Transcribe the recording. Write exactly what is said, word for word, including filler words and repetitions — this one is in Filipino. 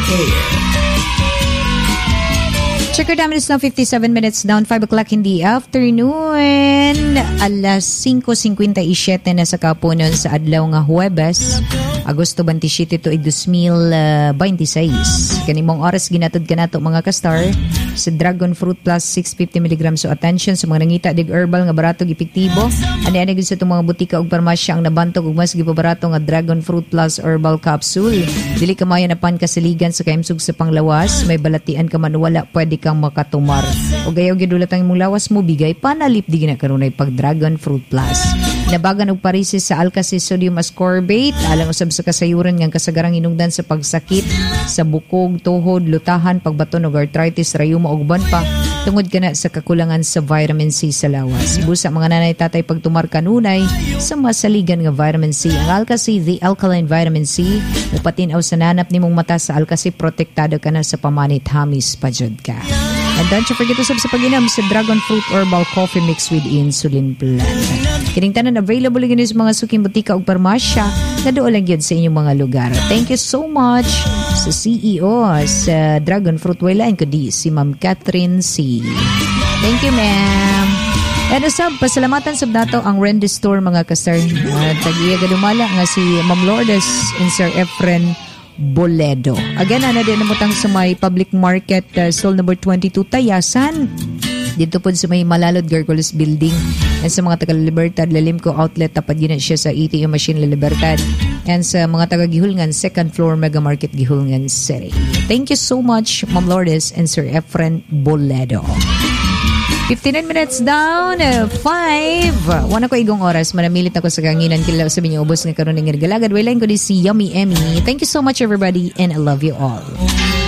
Okay. Check your time, it's now fifty-seven minutes down, five o'clock in the afternoon. Alas five fifty-seven na sa kapunon sa adlaw nga Huwebes, Agosto twenty-seven to twenty twenty-six. Kanimong oras ginatod ka nato mga kastar sa Dragon Fruit Plus six hundred fifty milligrams. So attention sa mga nangita dig herbal nga baratog epektibo. Ani-ani gud sa itong mga butika ug parmasya ang nabantog ug mas gipabarato nga Dragon Fruit Plus herbal capsule. Dili ka mayo na pan kasiligan sa kaimsug sa panglawas, may balatian ka man wala pwede kang makatumar. O gayaw gidulat ang imong lawas mo bigay panalip di gina kanunay pag Dragon Fruit Plus. Nabagan og parisis sa alkali sodium ascorbate alang usab sa kasayuran nga kasagarang hinungdan sa pagsakit sa bukog, tuhod, lutahan, pagbaton og arthritis, rayuma ug uban pa tungod kana sa kakulangan sa vitamin C sa lawas. Busa mga nanay tatay pagtumar kanunay sa masaligan nga vitamin C. Ang Alka-C, the alkaline vitamin C, upatinaw sa nanap nimong mata sa Alka-C, protektado ka na sa pamanit hamis pajud ka. And don't you forget to sub sa pag-inam sa Dragon Fruit Herbal Coffee Mix with Insulin Plant. Kining tanan available gini sa mga suking butika ug parmasya na doon lang yun sa inyong mga lugar. Thank you so much sa C E O sa Dragon Fruit. Wala ko di si Ma'am Catherine C. Thank you, ma'am. And usab, pasalamatan sab nato ang Randy Store mga kasar. Uh, Tag-iya gadumala nga si Ma'am Lourdes and Sir Efren Boledo. Again, ano din namutang sa may public market, uh, stall number twenty-two, Tayasan. Dito po sa may Malalod Gargoyles Building. And sa mga taga-Libertad, Lalimco Outlet, tapad yun siya sa A T M Machine La Libertad. And sa mga taga-Gihulngan, second floor Mega Market Gihulngan City. Thank you so much, Ma'am Lourdes and Sir Efren Boledo. fifty-nine minutes down, uh, five. Wana ko igong oras, manamilit ako sa kanginan. Kila sabi niyo, ubos nga karon ng irgalagad. Wailain ko di si Yummy Emmy. Thank you so much everybody and I love you all.